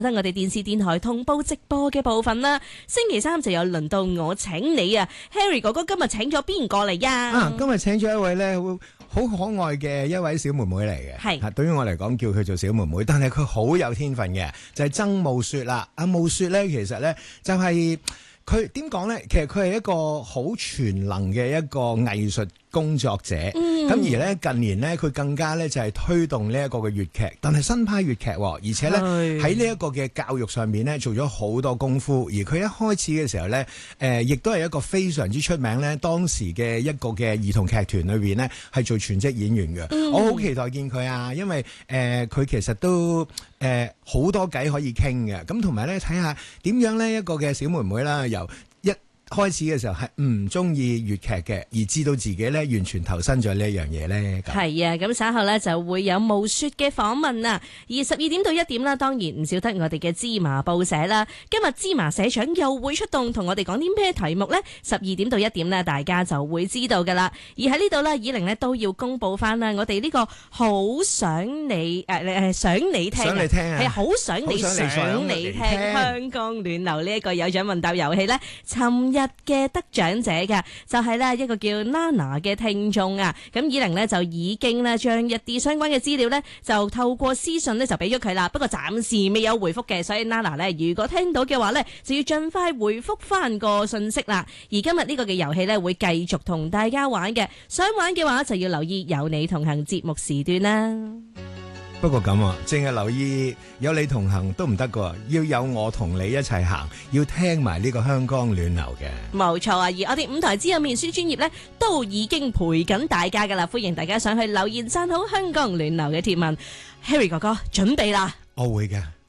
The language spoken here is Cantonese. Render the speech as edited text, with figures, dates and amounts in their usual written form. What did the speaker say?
我哋電視電台同步直播嘅部分啦，星期三就有輪到我請你啊 ，Harry 哥哥今日請咗邊個嚟呀？ 今日請咗一位咧好可愛嘅一位小妹妹嚟嘅，係對於我嚟講叫佢做小妹妹，但係佢好有天分嘅，就係曾慕雪啦。阿慕雪咧，其實咧就係佢點講咧？其實佢係一個好全能嘅一個藝術工作者，咁而咧近年咧佢更加咧就係推動呢一個嘅粵劇，但係新派粵劇，而且咧喺呢一個嘅教育上面咧做咗好多功夫。而佢一開始嘅時候咧，亦都係一個非常之出名咧，當時嘅一個嘅兒童劇團裏邊咧係做全職演員嘅。我好期待見佢啊，因為佢其實都好多偈可以傾嘅。咁同埋咧睇下點樣咧一個嘅小妹妹啦，由開始嘅時候係唔中意粵劇嘅，而知道自己咧完全投身咗呢一樣嘢咧。 係啊，咁稍後咧就會有慕雪嘅訪問啊。而12點到1點啦，當然唔少得我哋嘅芝麻報社啦。今日芝麻社長又會出動，同我哋講啲咩題目呢？12點到1點呢，大家就會知道噶啦。而喺呢度呢，以玲呢都要公布翻啦，我哋呢個好想你想你聽係好想你想你聽香港暖流呢一個有獎問答遊戲呢。尋日嘅得獎者嘅就係咧一個叫 Nana 嘅聽眾啊，咁以玲呢就已經咧將一啲相關嘅資料呢就透過私信呢就俾咗佢啦，不過暫時未有回覆嘅，所以 Nana 呢如果聽到嘅話呢就要盡快回覆翻個信息啦。而今日呢個嘅遊戲呢會繼續同大家玩嘅，想玩嘅話就要留意有你同行節目時段啦。 不過咁啊，淨係留意有你同行都唔得噶，要有我同你一齊行，要聽埋呢個香港暖流嘅。 冇錯啊，而我哋5台之友面書專頁呢都已經陪緊大家噶啦，歡迎大家上去留言讚好香港暖流嘅貼文。Harry 哥哥準備啦， 我會嘅。